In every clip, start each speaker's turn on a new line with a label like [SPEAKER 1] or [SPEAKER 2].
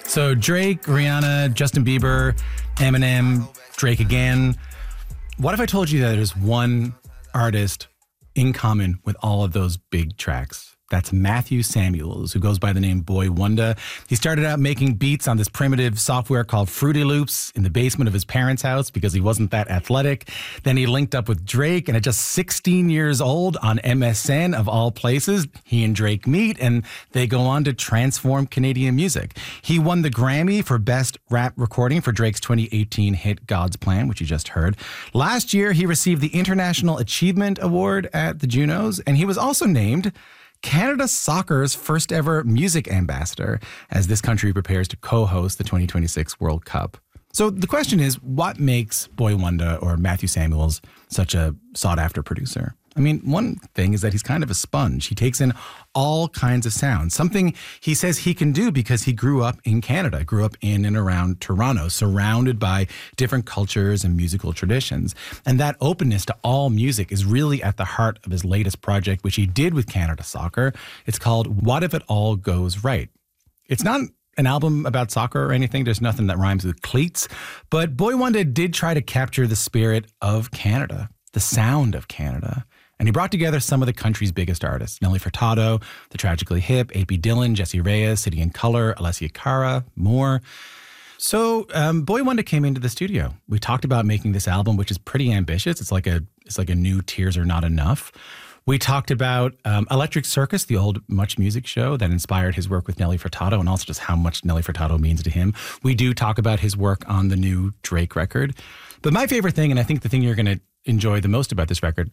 [SPEAKER 1] So Drake, Rihanna, Justin Bieber, Eminem, Drake again. What if I told you that there's one artist in common with all of those big tracks? That's Matthew Samuels, who goes by the name Boi-1da. He started out making beats on this primitive software called Fruity Loops in the basement of his parents' house because he wasn't that athletic. Then he linked up with Drake, and at just 16 years old on MSN, of all places, he and Drake meet, and they go on to transform Canadian music. He won the Grammy for Best Rap Recording for Drake's 2018 hit God's Plan, which you just heard. Last year, he received the International Achievement Award at the Junos, and he was also named Canada Soccer's first ever music ambassador as this country prepares to co-host the 2026 World Cup. So the question is, what makes Boi-1da or Matthew Samuels such a sought-after producer? I mean, one thing is that he's kind of a sponge. He takes in all kinds of sounds, something he says he can do because he grew up in Canada, grew up in and around Toronto, surrounded by different cultures and musical traditions. And that openness to all music is really at the heart of his latest project, which he did with Canada Soccer. It's called What If It All Goes Right? It's not an album about soccer or anything. There's nothing that rhymes with cleats. But Boi-1da did try to capture the spirit of Canada, the sound of Canada. And he brought together some of the country's biggest artists: Nelly Furtado, The Tragically Hip, A.P. Dillon, Jessie Reyez, City and Colour, Alessia Cara, more. So Boi-1da came into the studio. We talked about making this album, which is pretty ambitious. It's like a new Tears Are Not Enough. We talked about Electric Circus, the old Much Music show that inspired his work with Nelly Furtado, and also just how much Nelly Furtado means to him. We do talk about his work on the new Drake record. But my favorite thing, and I think the thing you're going to enjoy the most about this record,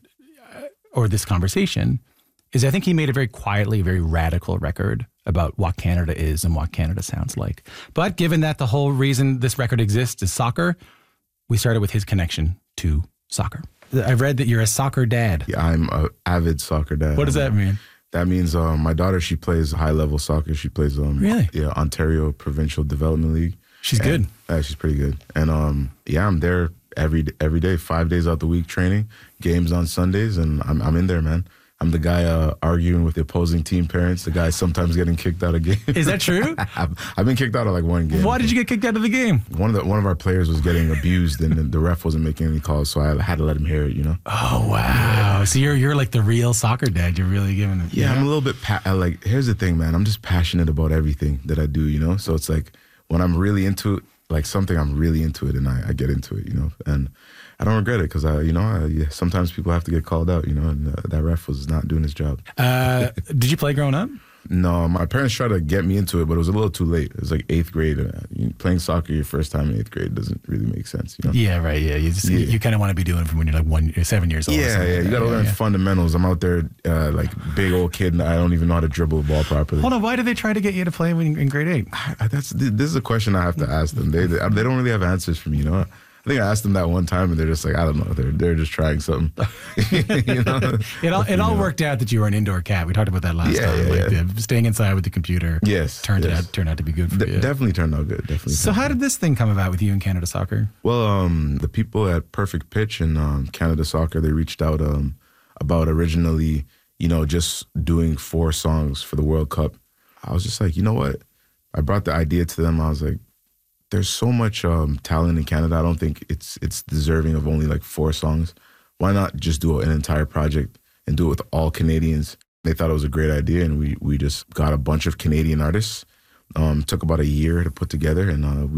[SPEAKER 1] or this conversation, is I think he made a very quietly, very radical record about what Canada is and what Canada sounds like. But given that the whole reason this record exists is soccer, we started with his connection to soccer. I've read that you're a soccer dad.
[SPEAKER 2] Yeah, I'm an avid soccer dad.
[SPEAKER 1] What does that mean?
[SPEAKER 2] That means my daughter, she plays high-level soccer. She plays
[SPEAKER 1] really?
[SPEAKER 2] Yeah, Ontario Provincial Development League.
[SPEAKER 1] She's good.
[SPEAKER 2] Yeah, she's pretty good. And I'm there every day, 5 days out the week training, games on Sundays, and I'm in there, man. I'm the guy arguing with the opposing team parents, the guy sometimes getting kicked out of games.
[SPEAKER 1] Is that true?
[SPEAKER 2] I've been kicked out of like one game.
[SPEAKER 1] Why did you get kicked out of the game?
[SPEAKER 2] One of our players was getting abused, and the ref wasn't making any calls, so I had to let him hear it, you know?
[SPEAKER 1] Oh, wow. So you're like the real soccer dad. You're really giving it.
[SPEAKER 2] Yeah, I'm a little bit, like, here's the thing, man. I'm just passionate about everything that I do, you know? So it's like, when I'm really into it, like something, I'm really into it, and I get into it, you know? And I don't regret it because sometimes people have to get called out, you know, and that ref was not doing his job.
[SPEAKER 1] Did you play growing up?
[SPEAKER 2] No, my parents tried to get me into it, but it was a little too late. It was like 8th grade. Playing soccer your first time in 8th grade doesn't really make sense, you know?
[SPEAKER 1] Yeah, right, yeah. You kind of want to be doing it from when you're 7 years old.
[SPEAKER 2] Yeah, you got to learn fundamentals. I'm out there like big old kid, and I don't even know how to dribble a ball properly.
[SPEAKER 1] Hold on, why did they try to get you to play in grade 8?
[SPEAKER 2] This is a question I have to ask them. They don't really have answers for me, you know? I think I asked them that one time, and they're just like, I don't know. They're just trying something. You know?
[SPEAKER 1] It all worked out that you were an indoor cat. We talked about that last time. Staying inside with the computer.
[SPEAKER 2] Yes.
[SPEAKER 1] Turned out to be good for you.
[SPEAKER 2] Definitely turned out good. Definitely.
[SPEAKER 1] So how did this thing come about with you in Canada Soccer?
[SPEAKER 2] Well, the people at Perfect Pitch and Canada Soccer, they reached out about originally, you know, just doing 4 songs for the World Cup. I was just like, you know what? I brought the idea to them. I was like, there's so much talent in Canada. I don't think it's deserving of only like 4 songs. Why not just do an entire project and do it with all Canadians? They thought it was a great idea, and we just got a bunch of Canadian artists. Took about a year to put together, and